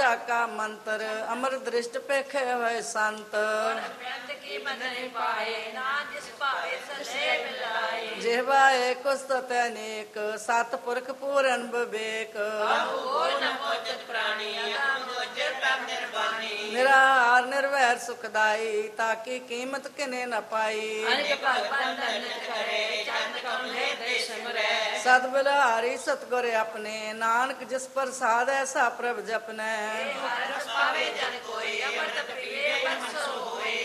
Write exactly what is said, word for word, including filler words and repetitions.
ਦਇਆ ਕਾ ਮੰਤਰ ਅਮਰ ਦ੍ਰਿਸ਼ਟ ਪੇਖੇ ਹੋਏ ਸੰਤ ਕੀ ਮਦਨ ਪਾਏ ਨਾ ਜਿਸ ਭਾਵੇ ਸਦੇ ਮਿਲਾਏ ਜਿਹਵਾ ਏਕ ਉਸਤਤ ਅਨੇਕ ਸਤਿਪੁਰਖ ਪੂਰਨ ਵਿਵੇਕ ਹੋਰ ਨ ਪਹੁੰਚਤ ਪ੍ਰਾਣੀ ਅਗਮ ਗੋਚਰ ਤਮ ਨਿਰਵਾਣੀ ਨਿਰਾਹਾਰ ਨਿਰਵੈਰ ਸੁਖਦਾਈ ਤਾਕੀ ਕੀਮਤ ਕਿਨੇ ਨ ਪਾਈ ਅਨਿਕ ਭਗ ਬੰਧਨ ਕਰੇ ਚੰਦ ਕਮਲੇ ਦੇ ਸਿਮਰੈ ਸਦ ਬਿਲਾਰੀ ਸਤਗੁਰ ਆਪਣੇ ਨਾਨਕ ਜਿਸ ਪ੍ਰਸਾਦ ਐਸਾ ਪ੍ਰਭ ਜਪਨੈ ਹਰਿ ਰਸ ਪਾਵੇ ਜਨ ਕੋਈ ਅੰਮ੍ਰਿਤ ਪੀਏ ਬਰਸੋ ਹੋਏ